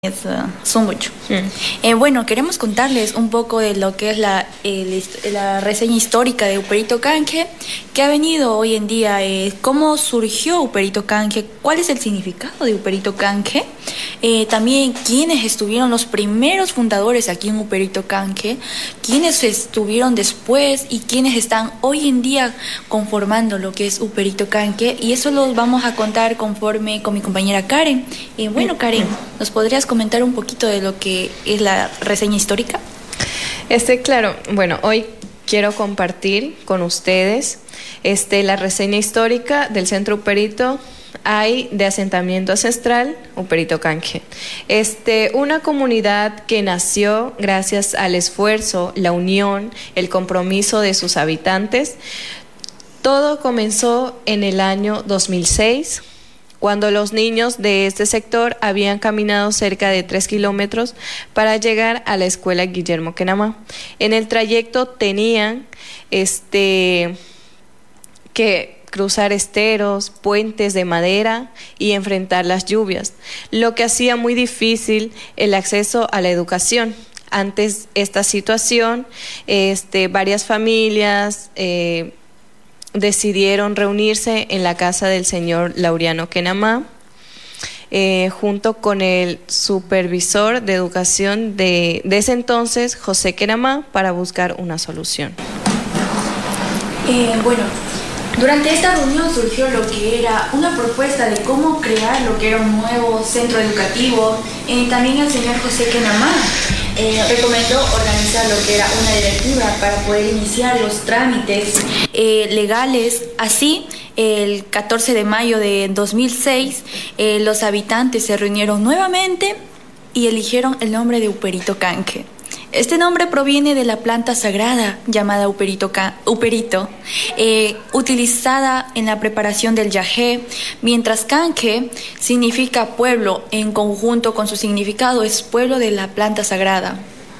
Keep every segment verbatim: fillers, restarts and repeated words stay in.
Es uh, Sungucho. Mm. Eh, bueno, queremos contarles un poco de lo que es la, el, la reseña histórica de Uperito Kanke, que ha venido hoy en día, eh, cómo surgió Uperito Kanke, cuál es el significado de Uperito Kanke, eh, también quiénes estuvieron los primeros fundadores aquí en Uperito Kanke, quiénes estuvieron después y quiénes están hoy en día conformando lo que es Uperito Kanke, y eso lo vamos a contar conforme con mi compañera Karen. Eh, bueno, Karen, ¿nos podrías comentar un poquito de lo que es la reseña histórica? Este, claro, bueno, hoy quiero compartir con ustedes este, la reseña histórica del Centro Uperito Hay de Asentamiento Ancestral Uperito Kanke. Este, una comunidad que nació gracias al esfuerzo, la unión, el compromiso de sus habitantes. Todo comenzó en el año dos mil seis, cuando los niños de este sector habían caminado cerca de tres kilómetros para llegar a la escuela Guillermo Kenamá. En el trayecto tenían este, que cruzar esteros, puentes de madera y enfrentar las lluvias, lo que hacía muy difícil el acceso a la educación. Ante esta situación, este, varias familias eh, decidieron reunirse en la casa del señor Laureano Kenamá, eh, junto con el supervisor de educación de, de ese entonces, José Kenamá, para buscar una solución. Eh, bueno, durante esta reunión surgió lo que era una propuesta de cómo crear lo que era un nuevo centro educativo. Eh, también el señor José Kenamá Eh, recomendó organizar lo que era una directiva para poder iniciar los trámites eh, legales. Así, el catorce de mayo de dos mil seis, eh, los habitantes se reunieron nuevamente y eligieron el nombre de Uperito Kanke. Este nombre proviene de la planta sagrada llamada Uperito, Uperito eh, utilizada en la preparación del yagé, mientras Kanke significa pueblo. En conjunto con su significado es pueblo de la planta sagrada.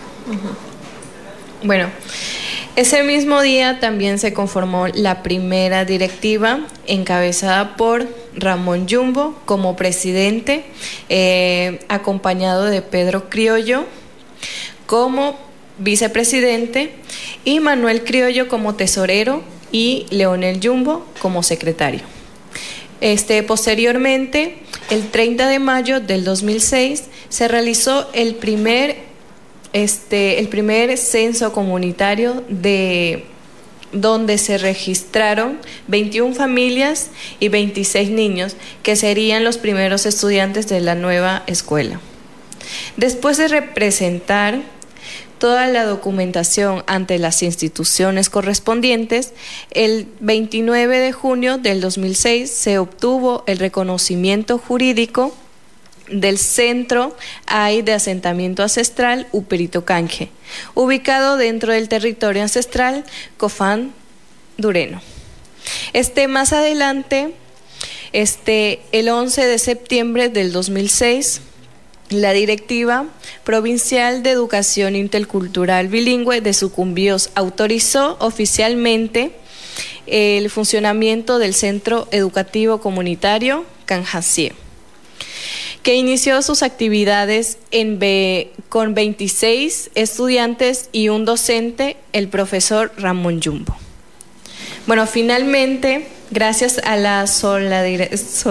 Uh-huh. Bueno, ese mismo día también se conformó la primera directiva, encabezada por Ramón Yumbo como presidente, eh, acompañado de Pedro Criollo como vicepresidente y Manuel Criollo como tesorero y Leonel Yumbo como secretario. Este, posteriormente, el treinta de mayo del dos mil seis, se realizó el primer, este, el primer censo comunitario de donde se registraron veintiuna familias y veintiséis niños, que serían los primeros estudiantes de la nueva escuela. Después de representar toda la documentación ante las instituciones correspondientes, el veintinueve de junio del dos mil seis se obtuvo el reconocimiento jurídico del Centro Hay de Asentamiento Ancestral Uperito Kanke, ubicado dentro del territorio ancestral Cofán Dureno. Este, más adelante, este, el once de septiembre del dos mil seis, la Directiva Provincial de Educación Intercultural Bilingüe de Sucumbíos autorizó oficialmente el funcionamiento del Centro Educativo Comunitario Canjacie, que inició sus actividades en B, con veintiséis estudiantes y un docente, el profesor Ramón Yumbo. Bueno, finalmente, gracias a la solidaridad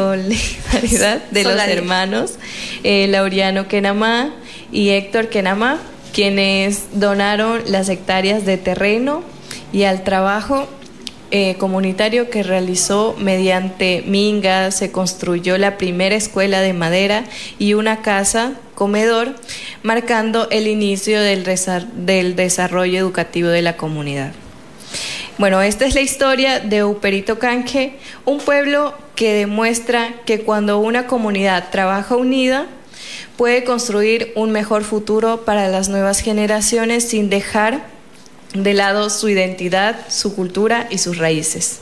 de los hermanos eh, Laureano Kenamá y Héctor Kenamá, quienes donaron las hectáreas de terreno, y al trabajo eh, comunitario que realizó mediante mingas, se construyó la primera escuela de madera y una casa comedor, marcando el inicio del, del desarrollo educativo de la comunidad. Bueno, esta es la historia de Uperito Kanke, un pueblo que demuestra que cuando una comunidad trabaja unida, puede construir un mejor futuro para las nuevas generaciones sin dejar de lado su identidad, su cultura y sus raíces.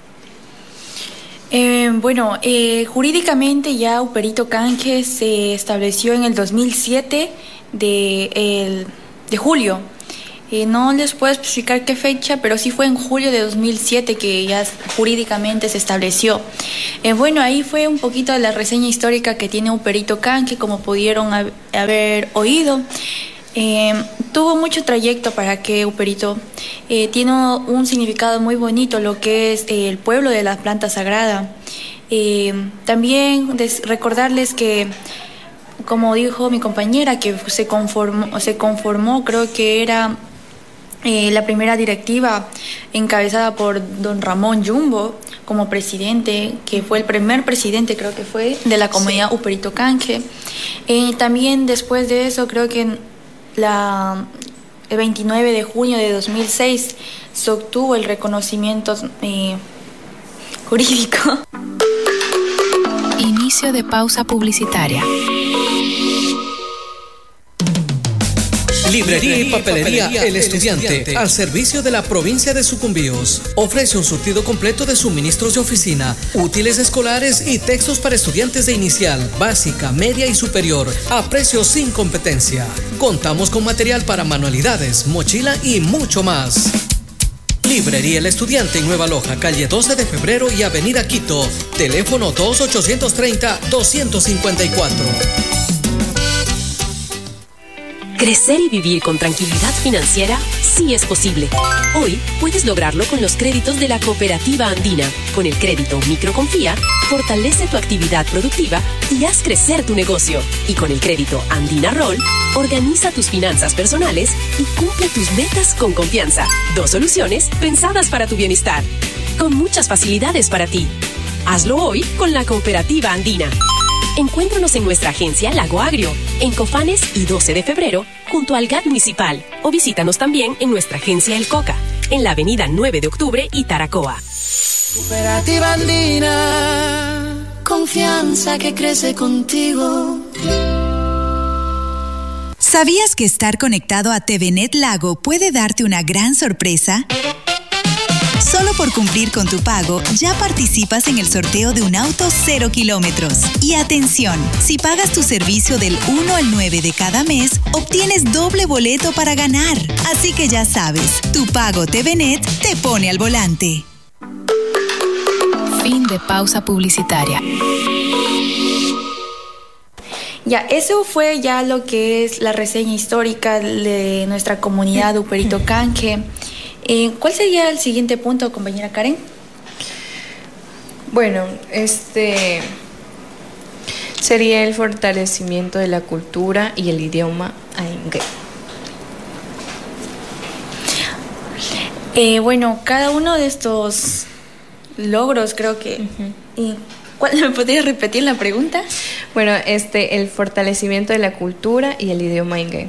Eh, bueno, eh, jurídicamente ya Uperito Kanke se estableció en el dos mil siete de, el, de julio. Eh, no les puedo especificar qué fecha, pero sí fue en julio de dos mil siete que ya jurídicamente se estableció. Eh, bueno, ahí fue un poquito de la reseña histórica que tiene Uperito Canque, como pudieron hab- haber oído. Eh, tuvo mucho trayecto para que Uperito eh, tiene un significado muy bonito, lo que es eh, el pueblo de la planta sagrada. Eh, también des- recordarles que, como dijo mi compañera, que se conformó, se conformó creo que era eh, la primera directiva encabezada por don Ramón Jumbo como presidente, que fue el primer presidente, creo que fue, de la comunidad sí. Uperito Canque. Eh, también después de eso, creo que la, el veintinueve de junio de dos mil seis se obtuvo el reconocimiento eh, jurídico. Inicio de pausa publicitaria. Librería y papelería El Estudiante, al servicio de la provincia de Sucumbíos. Ofrece un surtido completo de suministros de oficina, útiles escolares y textos para estudiantes de inicial, básica, media y superior, a precios sin competencia. Contamos con material para manualidades, mochila y mucho más. Librería El Estudiante en Nueva Loja, calle doce de febrero y avenida Quito. Teléfono dos ocho tres cero, dos cinco cuatro. Crecer y vivir con tranquilidad financiera sí es posible. Hoy puedes lograrlo con los créditos de la Cooperativa Andina. Con el crédito Microconfía, fortalece tu actividad productiva y haz crecer tu negocio. Y con el crédito Andina Roll, organiza tus finanzas personales y cumple tus metas con confianza. Dos soluciones pensadas para tu bienestar, con muchas facilidades para ti. Hazlo hoy con la Cooperativa Andina. Encuéntranos en nuestra agencia Lago Agrio, en Cofanes y doce de febrero, junto al G A T Municipal. O visítanos también en nuestra agencia El Coca, en la avenida nueve de octubre y Taracoa. Cooperativa Andina, confianza que crece contigo. ¿Sabías que estar conectado a TVNet Lago puede darte una gran sorpresa? Solo por cumplir con tu pago, ya participas en el sorteo de un auto cero kilómetros. Y atención, si pagas tu servicio del uno al nueve de cada mes, obtienes doble boleto para ganar. Así que ya sabes, tu pago TVNet te pone al volante. Fin de pausa publicitaria. Ya, eso fue ya lo que es la reseña histórica de nuestra comunidad de Uperito Canque. Eh, ¿Cuál sería el siguiente punto, compañera Karen? Bueno, este sería el fortalecimiento de la cultura y el idioma aingue. Eh, bueno, cada uno de estos logros creo que... Uh-huh. ¿Y cuál, me podrías repetir la pregunta? Bueno, este, el fortalecimiento de la cultura y el idioma aingue.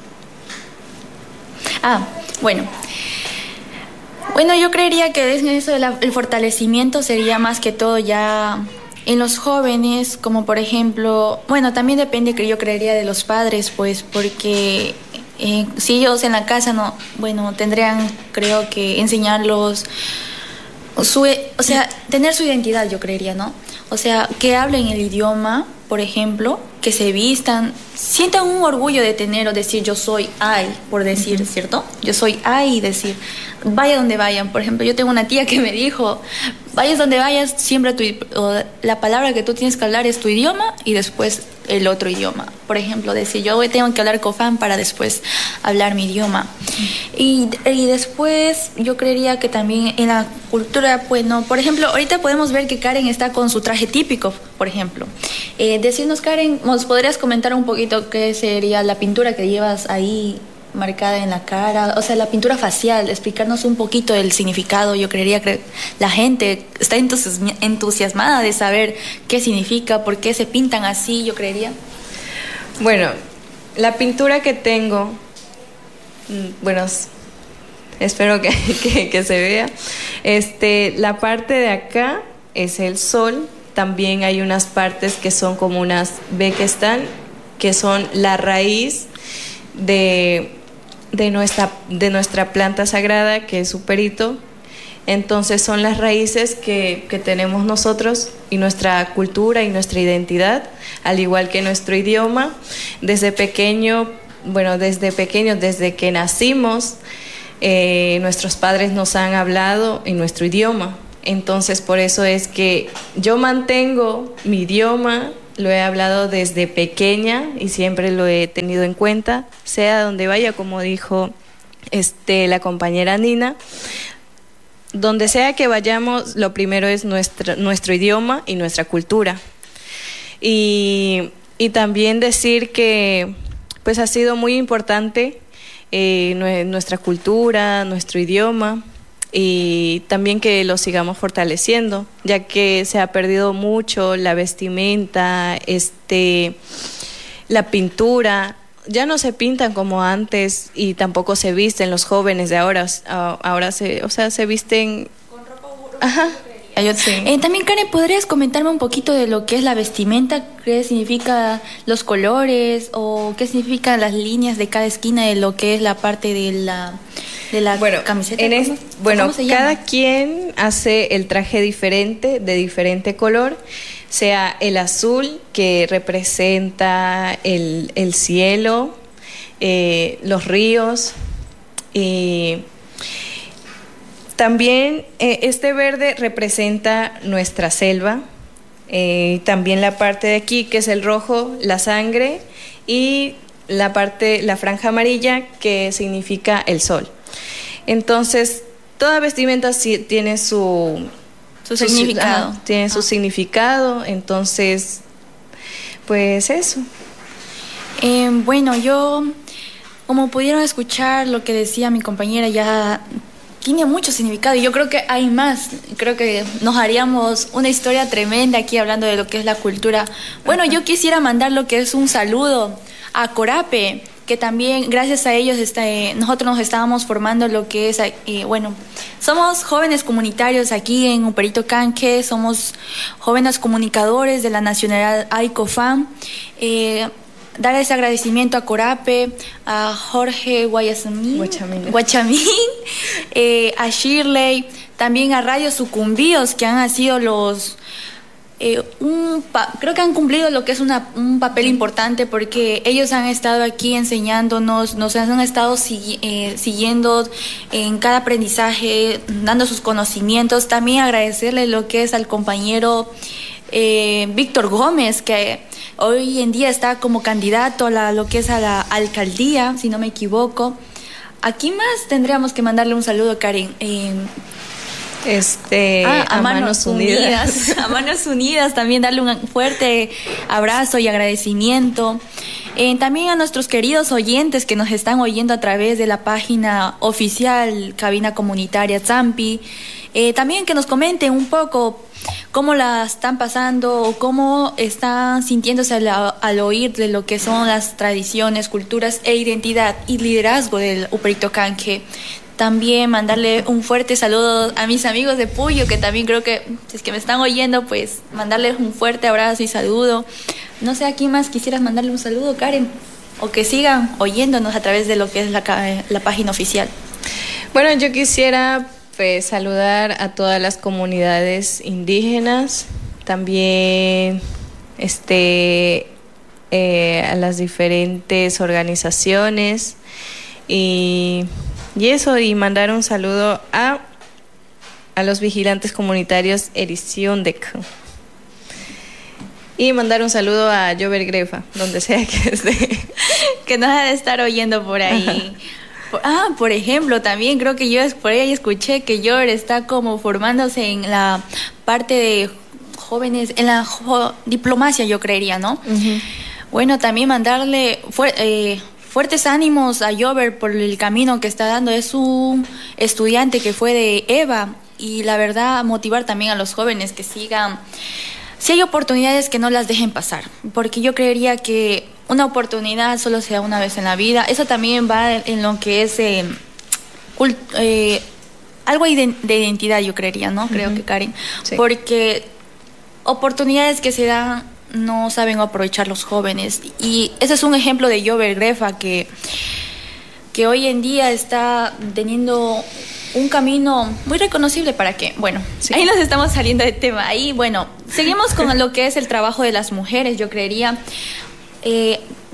Ah, bueno... Bueno, yo creería que eso del fortalecimiento sería más que todo ya en los jóvenes, como por ejemplo, bueno, también depende, que yo creería, de los padres, pues, porque eh, si ellos en la casa no, bueno, tendrían, creo que enseñarlos, su, o sea, tener su identidad, yo creería, ¿no? O sea, que hablen el idioma, por ejemplo, que se vistan, sientan un orgullo de tener o decir yo soy ay, por decir, uh-huh. ¿cierto? Yo soy ay, decir, vaya donde vayan. Por ejemplo, yo tengo una tía que me dijo, vayas donde vayas, siempre tu, o la palabra que tú tienes que hablar es tu idioma y después el otro idioma. Por ejemplo, decir, yo hoy tengo que hablar cofán para después hablar mi idioma. Uh-huh. Y, y después yo creería que también en la cultura, pues no, por ejemplo, ahorita podemos ver que Karen está con su traje típico, por ejemplo. Eh, decirnos, Karen, ¿nos podrías comentar un poquito qué sería la pintura que llevas ahí marcada en la cara? O sea, la pintura facial, explicarnos un poquito el significado. Yo creería que la gente está entusiasmada de saber qué significa, por qué se pintan así, yo creería. Bueno, la pintura que tengo, bueno, espero que, que, que se vea, este, la parte de acá es el sol. También hay unas partes que son como unas B que están, que son la raíz de, de, nuestra, de nuestra planta sagrada, que es Uperito. Entonces son las raíces que, que tenemos nosotros y nuestra cultura y nuestra identidad, al igual que nuestro idioma. Desde pequeño bueno, desde pequeños, desde que nacimos, eh, nuestros padres nos han hablado en nuestro idioma. Entonces, por eso es que yo mantengo mi idioma, lo he hablado desde pequeña y siempre lo he tenido en cuenta, sea donde vaya, como dijo este, la compañera Nina. Donde sea que vayamos, lo primero es nuestra, nuestro idioma y nuestra cultura. Y, y también decir que pues ha sido muy importante eh, nuestra cultura, nuestro idioma, y también que lo sigamos fortaleciendo, ya que se ha perdido mucho la vestimenta, este, la pintura. Ya no se pintan como antes y tampoco se visten los jóvenes de ahora. Ahora se, o sea, se visten con ropa. Ajá. Sí. Eh, también, Karen, ¿podrías comentarme un poquito de lo que es la vestimenta? ¿Qué significa los colores o qué significan las líneas de cada esquina de lo que es la parte de la, de la bueno, camiseta? En es, ¿Cómo, bueno, ¿cómo se cada llama? quien hace el traje diferente, de diferente color, sea el azul, que representa el, el cielo, eh, los ríos, y también eh, este verde representa nuestra selva, eh, también la parte de aquí, que es el rojo, la sangre, y la parte, la franja amarilla, que significa el sol. Entonces, toda vestimenta sí tiene su... Su significado. Ajá, tiene su ah. significado, entonces, pues eso. Eh, bueno, yo, como pudieron escuchar lo que decía mi compañera, ya tiene mucho significado y yo creo que hay más. Creo que nos haríamos una historia tremenda aquí hablando de lo que es la cultura. Bueno, yo quisiera mandar lo que es un saludo a Corape, que también gracias a ellos está, eh, nosotros nos estábamos formando lo que es, eh, bueno, somos jóvenes comunitarios aquí en Uperito Canque, somos jóvenes comunicadores de la nacionalidad AICOFAM. Eh, dar ese agradecimiento a Corape, a Jorge Guayasamín, Guachamín, Guachamín eh, a Shirley, también a Radio Sucumbíos, que han sido los... Eh, un pa- creo que han cumplido lo que es una, un papel importante porque ellos han estado aquí enseñándonos, nos han estado si- eh, siguiendo en cada aprendizaje, dando sus conocimientos. También agradecerle lo que es al compañero eh, Víctor Gómez, que hoy en día está como candidato a la, lo que es a la alcaldía, si no me equivoco. Aquí más tendríamos que mandarle un saludo, Karen. Eh, Este, ah, a, a manos, manos unidas. unidas. A manos unidas, también darle un fuerte abrazo y agradecimiento. Eh, también a nuestros queridos oyentes que nos están oyendo a través de la página oficial Cabina Comunitaria Zampi. Eh, también que nos comenten un poco cómo la están pasando o cómo están sintiéndose al, al oír de lo que son las tradiciones, culturas e identidad y liderazgo del Uperito Canque. También mandarle un fuerte saludo a mis amigos de Puyo, que también creo que, si es que me están oyendo, pues mandarles un fuerte abrazo y saludo. No sé a quién más quisieras mandarle un saludo, Karen, o que sigan oyéndonos a través de lo que es la, la página oficial. Bueno, yo quisiera pues saludar a todas las comunidades indígenas, también este, eh, a las diferentes organizaciones y... Y eso, y mandar un saludo a, a los vigilantes comunitarios Eriziondec. Y mandar un saludo a Jover Grefa, donde sea que esté. Que nos ha de estar oyendo por ahí. Por, ah, por ejemplo, también creo que yo por ahí escuché que Jover está como formándose en la parte de jóvenes, en la jo, diplomacia, yo creería, ¿no? Uh-huh. Bueno, también mandarle... Fue, eh, fuertes ánimos a Jover por el camino que está dando. Es un estudiante que fue de EVA y la verdad motivar también a los jóvenes que sigan. Si hay oportunidades, que no las dejen pasar, porque yo creería que una oportunidad solo se da una vez en la vida. Eso también va en lo que es eh, cult- eh, algo de identidad, yo creería, ¿no? Creo uh-huh. que Karen, sí. Porque oportunidades que se dan no saben aprovechar los jóvenes, y ese es un ejemplo de Jover Grefa que, que hoy en día está teniendo un camino muy reconocible. Para que, bueno, sí. Ahí nos estamos saliendo de tema. Ahí, bueno, seguimos con lo que es el trabajo de las mujeres, yo creería. Eh,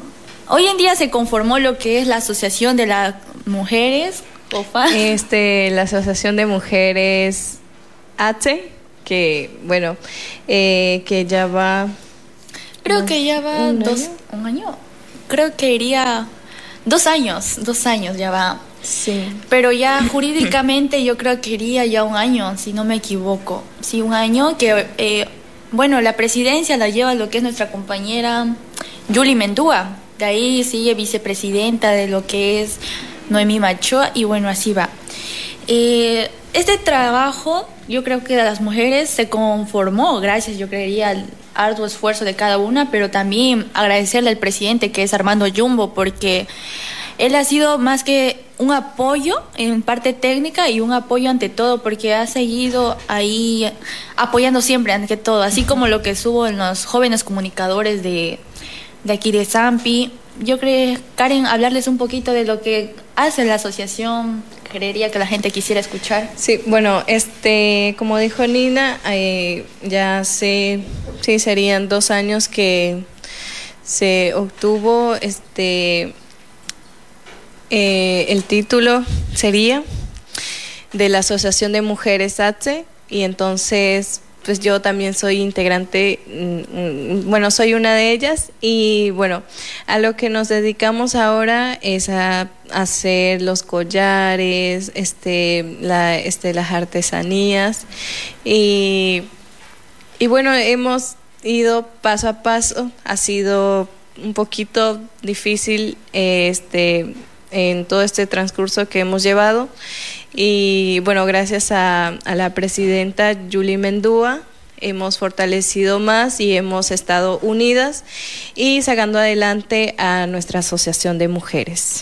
Hoy en día se conformó lo que es la Asociación de las Mujeres, O F A. Este, la Asociación de Mujeres A T E, que, bueno, eh, que ya va... Creo que ya va ¿Un dos, año? un año. Creo que iría dos años, dos años ya va. Sí. Pero ya jurídicamente yo creo que iría ya un año, si no me equivoco. Sí, un año que, eh, bueno, la presidencia la lleva lo que es nuestra compañera Yuli Mendúa. De ahí sigue vicepresidenta de lo que es Noemí Machoa y bueno, así va. Eh, este trabajo, yo creo que a las mujeres se conformó gracias, yo creería, al arduo esfuerzo de cada una, pero también agradecerle al presidente, que es Armando Jumbo, porque él ha sido más que un apoyo en parte técnica y un apoyo ante todo, porque ha seguido ahí apoyando siempre ante todo, así como lo que subo en los jóvenes comunicadores de, de aquí de Zampi. Yo creo, Karen, hablarles un poquito de lo que hace la asociación, creería que la gente quisiera escuchar. Sí, bueno, este, como dijo Nina, eh, ya hace, sí, serían dos años que se obtuvo este eh, el título sería de la Asociación de Mujeres A T E, y entonces pues yo también soy integrante, bueno, soy una de ellas, y bueno, a lo que nos dedicamos ahora es a hacer los collares, este, la, este, las artesanías, y, y bueno, hemos ido paso a paso. Ha sido un poquito difícil este, en todo este transcurso que hemos llevado. Y bueno, gracias a, a la presidenta Yuli Mendúa hemos fortalecido más y hemos estado unidas y sacando adelante a nuestra asociación de mujeres.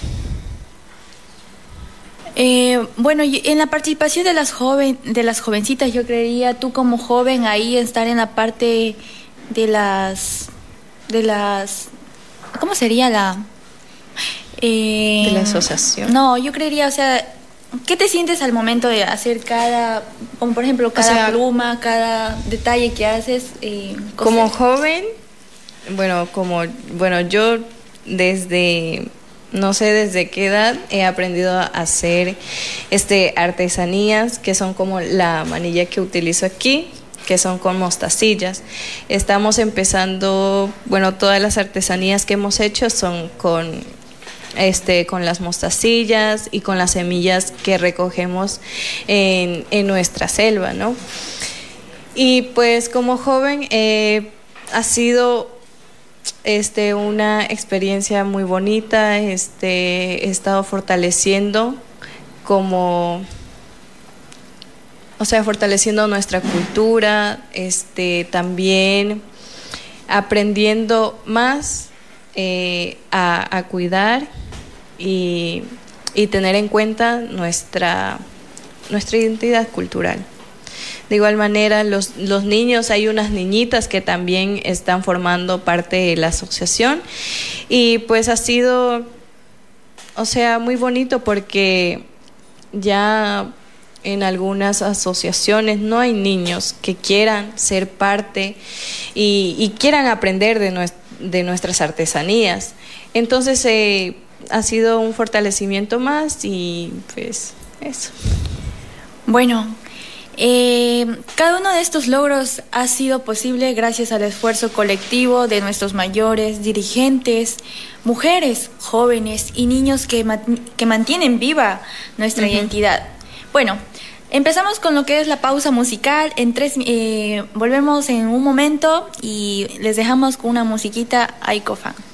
Eh, bueno, en la participación de las joven, de las jovencitas, yo creería, tú como joven ahí estar en la parte de las, de las, ¿cómo sería la? Eh, ¿De la asociación? No, yo creería, o sea, ¿qué te sientes al momento de hacer cada, como por ejemplo, cada o sea, pluma, cada detalle que haces? Eh, como joven, bueno, como, bueno, yo desde, no sé desde qué edad he aprendido a hacer este, artesanías, que son como la manilla que utilizo aquí, que son con mostacillas. Estamos empezando, bueno, todas las artesanías que hemos hecho son con... Este, con las mostacillas y con las semillas que recogemos en, en nuestra selva, ¿no? Y pues como joven eh, ha sido este, una experiencia muy bonita. Este, he estado fortaleciendo como, o sea, fortaleciendo nuestra cultura, este, también aprendiendo más eh, a, a cuidar Y, y tener en cuenta nuestra, nuestra identidad cultural. De igual manera, los, los niños, hay unas niñitas que también están formando parte de la asociación, y pues ha sido, o sea, muy bonito, porque ya en algunas asociaciones no hay niños que quieran ser parte y, y quieran aprender de, nues, de nuestras artesanías. Entonces, eh, ha sido un fortalecimiento más y pues eso. Bueno, eh, cada uno de estos logros ha sido posible gracias al esfuerzo colectivo de nuestros mayores, dirigentes, mujeres, jóvenes y niños que, que mantienen viva nuestra uh-huh. identidad. Bueno, empezamos con lo que es la pausa musical. En tres, eh, volvemos en un momento y les dejamos con una musiquita Aiko Fan.